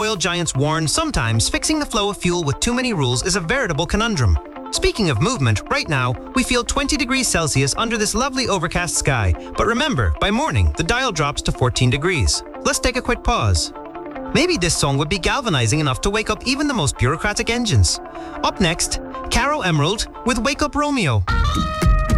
oil giants warn sometimes fixing the flow of fuel with too many rules is a veritable conundrum. Speaking of movement, right now, we feel 20 degrees Celsius under this lovely overcast sky. But remember, by morning, the dial drops to 14 degrees. Let's take a quick pause. Maybe this song would be galvanizing enough to wake up even the most bureaucratic engines. Up next, Caro Emerald with Wake Up Romeo.